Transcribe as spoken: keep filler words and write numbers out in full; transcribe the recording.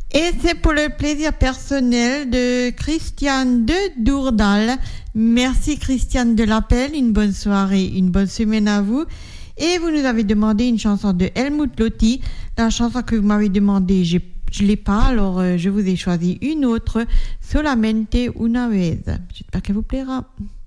Et c'est pour le plaisir personnel de Christiane de Dourdal. Merci Christiane de l'appel, une bonne soirée, une bonne semaine à vous. Et vous nous avez demandé une chanson de Helmut Lotti. La chanson que vous m'avez demandé, j'ai, je ne l'ai pas, alors euh, je vous ai choisi une autre, Solamente una vez. J'espère qu'elle vous plaira.